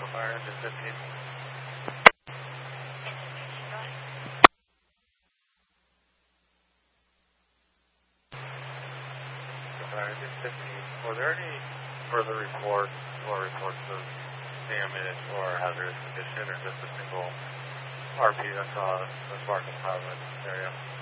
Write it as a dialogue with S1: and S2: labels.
S1: Fire engine 15. Fire engine 15. Were there any further reports of damage or hazardous condition, or just a single RP that saw the spark and power in this area?